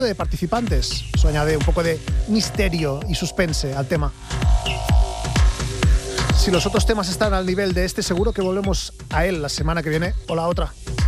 de participantes. Eso añade un poco de misterio y suspense al tema. Si los otros temas están al nivel de este, seguro que volvemos a él la semana que viene o la otra.